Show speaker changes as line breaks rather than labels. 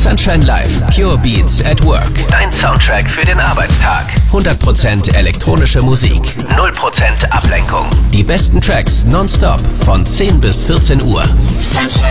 Sunshine Live, Pure Beats at Work. Dein Soundtrack für den Arbeitstag. 100% elektronische Musik, 0% Ablenkung. Die besten Tracks nonstop von 10 bis 14 Uhr.